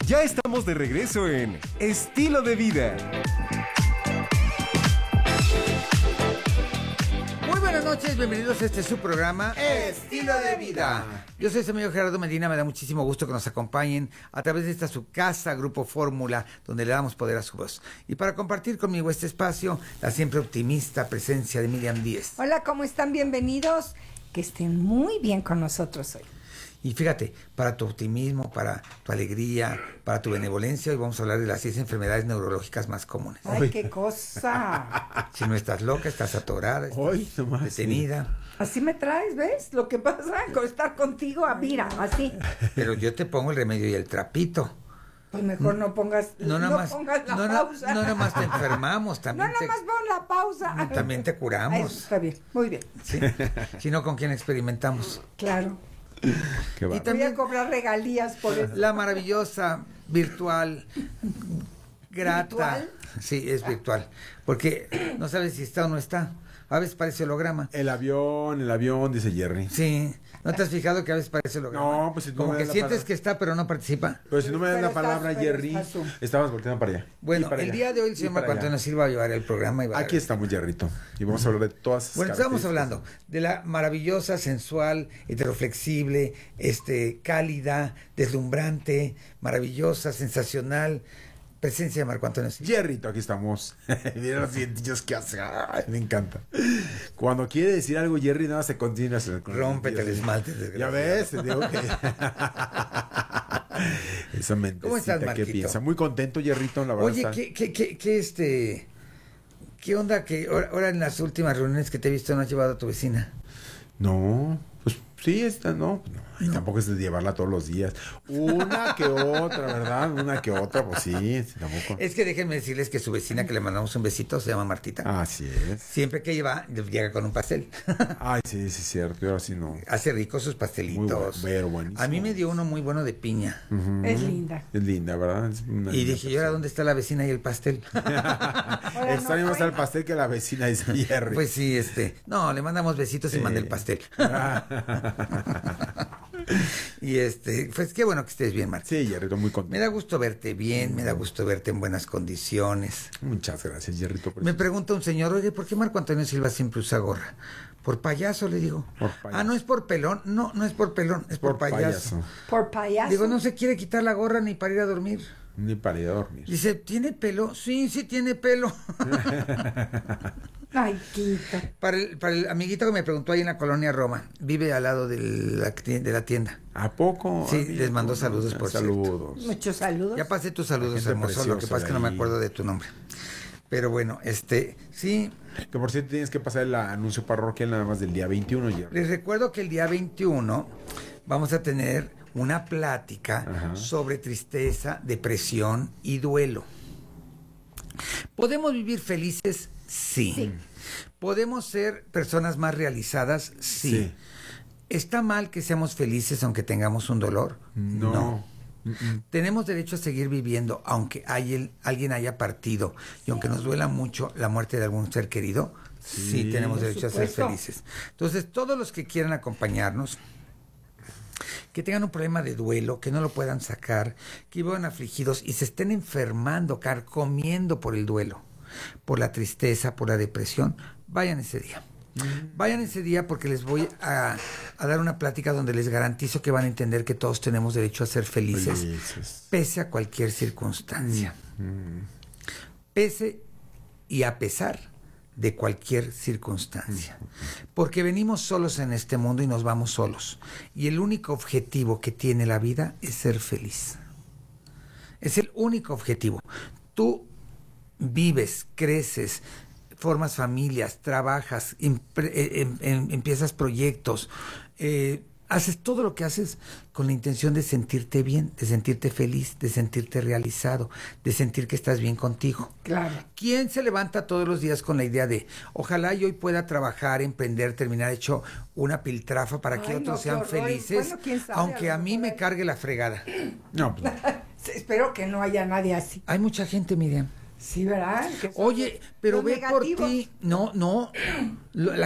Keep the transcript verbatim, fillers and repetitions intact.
Ya estamos de regreso en Estilo de Vida. Muy buenas noches, bienvenidos a este su programa Estilo de Vida. Yo soy su amigo Gerardo Medina, me da muchísimo gusto que nos acompañen a través de esta su casa, Grupo Fórmula, donde le damos poder a su voz. Y para compartir conmigo este espacio, la siempre optimista presencia de Miriam Díez. Hola, ¿cómo están? Bienvenidos. Que estén muy bien con nosotros hoy. Y fíjate, para tu optimismo, para tu alegría, para tu benevolencia, hoy vamos a hablar de las seis enfermedades neurológicas más comunes. ¡Ay, Ay. qué cosa! Si no estás loca, estás atorada, estás Ay, nomás, detenida. Sí. Así me traes, ¿ves? Lo que pasa con estar contigo, mira, así. Pero yo te pongo el remedio y el trapito. Pues mejor no pongas, no, nada no más, pongas la no, pausa. No, no nada más te enfermamos, también No nada te, más pon la pausa. También te curamos. Eso está bien, muy bien. Sí. Si no, ¿con quién experimentamos? Claro. Qué Y también voy a cobrar regalías por eso. La maravillosa, virtual, grata. ¿Virtual? Sí, es virtual. Porque no sabes si está o no está. A veces parece holograma. El avión, el avión, dice Jerry. Sí. ¿No te has fijado que a veces parece holograma? No, pues si no Como me que das la sientes palabra. que está, pero no participa. Pero si no me das Pero la palabra, estás- pero Jerry, estás tú. estabas volteando para allá. Bueno, Y para el allá. día de hoy el Y señor para Marco allá. Antonio Silva va a llevar el programa. Y va a Aquí estamos, Jerrito. Y vamos a hablar de todas esas Bueno, estamos características. hablando de la maravillosa, sensual, heteroflexible, este, cálida, deslumbrante, maravillosa, sensacional presencia de Marco Antonio Silva. Jerrito, aquí estamos. Mira los dientillos que hace. Ay, me encanta. Cuando quiere decir algo, Jerry, nada se continúa. Se Rómpete el esmalte, Ya desgraciado. ves, te digo que. Esa mentecita ¿Cómo estás, que Marquito? piensa. Muy contento, Jerrito, la verdad. Oye, está- ¿qué, qué, qué, qué, este, qué onda que ahora, ahora en las últimas reuniones que te he visto no has llevado a tu vecina? No, pues sí, esta no. no, y tampoco es de llevarla todos los días. Una que otra, ¿verdad? Una que otra, pues sí, tampoco. Es que déjenme decirles que su vecina, que le mandamos un besito, se llama Martita. Así es. Siempre que lleva, llega con un pastel. Ay, sí, sí, es cierto. Y ahora sí no. Hace ricos sus Muy pastelitos. bueno, pero buenísimo. A mí me dio uno muy bueno de piña. Ujú. Es linda. Es linda, ¿verdad? Es una Y linda dije, ¿y ahora dónde está la vecina y el pastel? Ahora Extraño no más al juega. pastel que la vecina, dice Jerry. Pues sí, este. No, le mandamos besitos y Sí. mandé el pastel. Y este, pues qué bueno que estés bien, Martín. Sí, Jerrito, muy Me contento. da gusto verte bien, me da gusto verte en buenas condiciones. Muchas gracias, Jerrito. por Me eso. pregunta un señor, oye, ¿por qué Marco Antonio Silva siempre usa gorra? Por payaso, le digo. Por payaso. Ah, ¿no es por pelón? No, no es por pelón, es por, payaso. Por payaso. Digo, no se quiere quitar la gorra ni para ir a dormir. Ni para ir a dormir. Dice, ¿tiene pelo? Sí, sí tiene pelo. Ay, quita. Para el, para el amiguito que me preguntó ahí en la colonia Roma, vive al lado de la, ti- de la tienda. ¿A poco? Sí, amigo? les mando saludos, por Saludos. Muchos saludos. Ya pasé tus saludos, gente hermoso, lo que preciosa pasa es que de no me ahí. acuerdo de tu nombre. Pero bueno, este, sí, Que por cierto tienes que pasar el anuncio parroquial nada más del día veintiuno, Jerry. les recuerdo que el día veintiuno vamos a tener una plática Ajá. sobre tristeza, depresión y duelo. ¿Podemos vivir felices? Sí. Sí. ¿Podemos ser personas más realizadas? Sí. Sí. ¿Está mal que seamos felices aunque tengamos un dolor? No. Mm-mm. Tenemos derecho a seguir viviendo aunque hay- alguien haya partido y aunque nos duela mucho la muerte de algún ser querido. Sí, Sí, tenemos por derecho a ser supuesto. felices. Entonces, todos los que quieran acompañarnos, que tengan un problema de duelo, que no lo puedan sacar, que vivan afligidos y se estén enfermando, carcomiendo por el duelo, por la tristeza, por la depresión, vayan ese día. Vayan ese día porque les voy a, a dar una plática donde les garantizo que van a entender que todos tenemos derecho a ser felices, Felices. pese a cualquier circunstancia. Pese y a pesar de cualquier circunstancia. Porque venimos solos en este mundo y nos vamos solos. Y el único objetivo que tiene la vida es ser feliz. Es el único objetivo. Tú vives, creces, formas familias, trabajas, impre- eh, em- em- empiezas proyectos, eh, haces todo lo que haces con la intención de sentirte bien, de sentirte feliz, de sentirte realizado, de sentir que estás bien contigo. Claro. ¿Quién se levanta todos los días con la idea de ojalá yo hoy pueda trabajar, emprender, terminar hecho una piltrafa para que Ay, otros no, sean qué horror. felices, Bueno, quién sabe, aunque a a lo mí mejor me hay- cargue la fregada? No, pues, Espero que no haya nadie así. Hay mucha gente, Miriam. Sí, ¿verdad? Que son Oye, pero los ve por negativos. ti. No, no. Lo- la